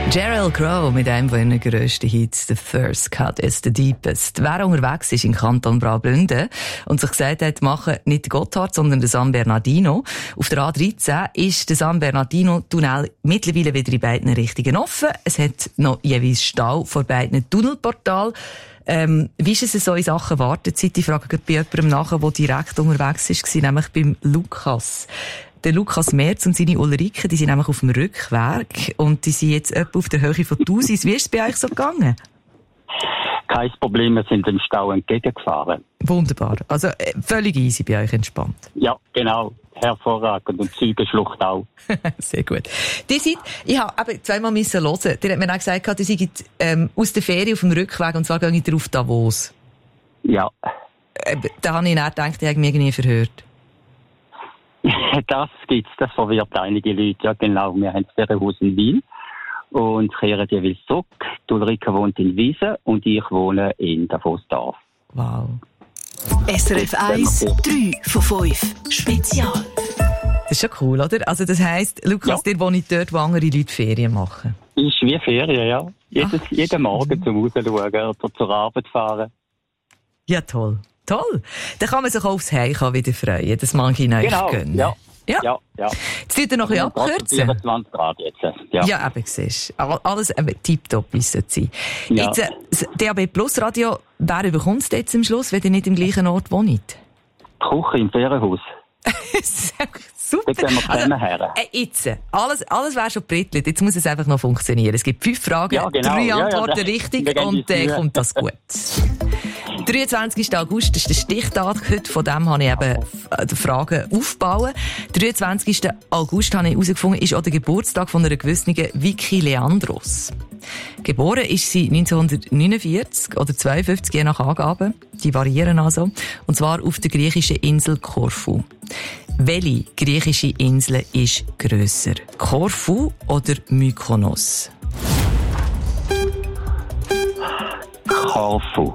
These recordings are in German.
Sheryl Crow mit einem von ihren grössten Hits, «The First Cut is the Deepest». Wer unterwegs ist im Kanton Graubünden und sich gesagt hat, machen nicht den Gotthard, sondern den San Bernardino. Auf der A13 ist der San Bernardino-Tunnel mittlerweile wieder in beiden Richtungen offen. Es hat noch jeweils Stau vor beiden Tunnelportalen. Wie ist es so in Sachen Wartezeit? Ich frage bei jemandem nachher, der direkt unterwegs war, nämlich beim Lukas. Der Lukas Merz und seine Ulrike, die sind nämlich auf dem Rückweg und die sind jetzt etwa auf der Höhe von 1000. Wie ist es bei euch so gegangen? Kein Problem, wir sind dem Stau entgegengefahren. Wunderbar. Also völlig easy bei euch, entspannt. Ja, genau. Hervorragend. Und Zeugenschlucht auch. Sehr gut. Ich habe eben zweimal hören. Der hat mir auch gesagt, die seid aus der Ferien auf dem Rückweg und zwar gehen ihr auf Davos. Ja. Da habe ich dann gedacht, ich habe mich irgendwie verhört. Das gibt's, das verwirrt einige Leute. Ja, genau. Wir haben das Ferienhaus in Wien und kehren jeweils zurück. Die Ulrike wohnt in Wiesen und ich wohne in Davosdorf. Wow. SRF 1, 3 von 5. Spezial. Das ist schon cool, oder? Also das heisst, Lukas, ihr wohnt dort, wo andere Leute Ferien machen. Ist wie Ferien, ja. Jeden Morgen zum Rausschauen oder zur Arbeit fahren. Ja, toll. Toll. Dann kann man sich auch aufs Heimkommen wieder freuen. Das mag ich euch gönnen. Ja. Ja. Jetzt tut er noch ein bisschen abkürzen. 24 Grad jetzt. Ja, eben, siehst du. Alles tipptopp, wie es sein. Ja. Jetzt, das DAB Plus Radio, wer bekommt es jetzt am Schluss, wenn ihr nicht im gleichen Ort wohnt? Die Küche im Ferienhaus. Super. Jetzt gehen wir zusammen her. Jetzt, alles wäre schon brittelt. Jetzt muss es einfach noch funktionieren. Es gibt 5 Fragen, 3 Antworten richtig und dann kommt das gut. 23. August ist der Stichtag. Heute von dem habe ich eben die Fragen aufbauen. 23. August habe ich herausgefunden, ist auch der Geburtstag von einer gewissen Vicky Leandros. Geboren ist sie 1949 oder 52, je nach Angaben. Die variieren also. Und zwar auf der griechischen Insel Korfu. Welche griechische Insel ist grösser? Korfu oder Mykonos? Korfu.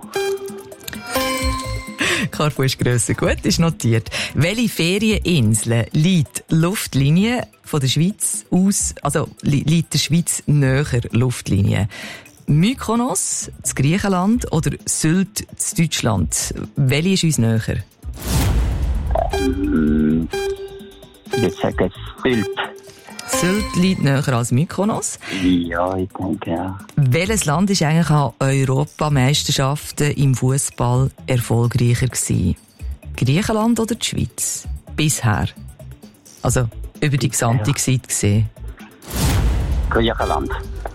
Korfu ist grösser. Gut, ist notiert. Welche Ferieninsel liegt Luftlinie von der Schweiz aus, also liegt der Schweiz näher Luftlinie? Mykonos, das Griechenland oder Sylt, das Deutschland? Welche ist uns näher? Ich sage Sylt. Sylt liegt näher als Mykonos. Ja, ich denke, ja. Welches Land ist eigentlich an Europameisterschaften im Fußball erfolgreicher gewesen? Griechenland oder die Schweiz? Bisher. Also, über die gesamte Zeit gesehen. Griechenland.